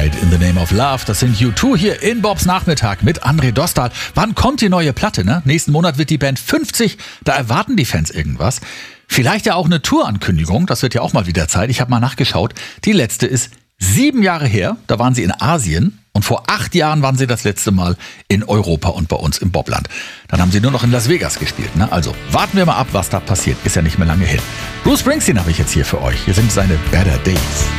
Fight in the Name of Love. Das sind U2 hier in Bobs Nachmittag mit André Dostal. Wann kommt die neue Platte, ne? Nächsten Monat wird die Band 50. Da erwarten die Fans irgendwas. Vielleicht ja auch eine Tourankündigung. Das wird ja auch mal wieder Zeit. Ich habe mal nachgeschaut. Die letzte ist 7 Jahre her. Da waren sie in Asien. Und vor 8 Jahren waren sie das letzte Mal in Europa und bei uns im Bobland. Dann haben sie nur noch in Las Vegas gespielt, ne? Also warten wir mal ab, was da passiert. Ist ja nicht mehr lange hin. Bruce Springsteen habe ich jetzt hier für euch. Hier sind seine Better Days.